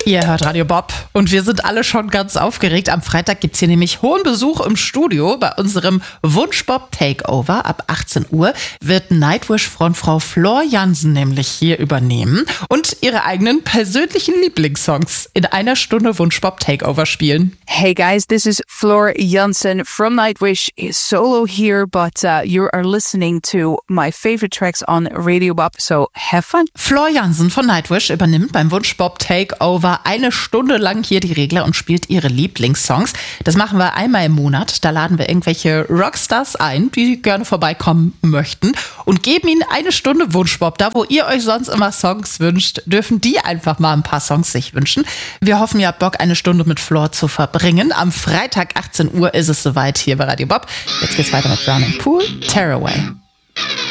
Ihr hört Radio Bob und wir sind alle schon ganz aufgeregt. Am Freitag gibt es hier nämlich hohen Besuch im Studio. Bei unserem Wunsch-Bob Takeover ab 18 Uhr wird Nightwish-Frontfrau Floor Jansen nämlich hier übernehmen und ihre eigenen persönlichen Lieblingssongs in einer Stunde Wunsch-Bob Takeover spielen. Hey guys, this is Floor Jansen from Nightwish, solo here, but you are listening to my favorite tracks on Radio Bob, so have fun. Floor Jansen von Nightwish übernimmt beim Wunsch-Bob Takeover eine Stunde lang hier die Regler und spielt ihre Lieblingssongs. Das machen wir einmal im Monat. Da laden wir irgendwelche Rockstars ein, die gerne vorbeikommen möchten und geben ihnen eine Stunde Wunsch-Bob. Da, wo ihr euch sonst immer Songs wünscht, dürfen die einfach mal ein paar Songs sich wünschen. Wir hoffen, ihr habt Bock, eine Stunde mit Floor zu verbringen. Am Freitag 18 Uhr ist es soweit hier bei Radio Bob. Jetzt geht's weiter mit Drowning Pool, Tearaway.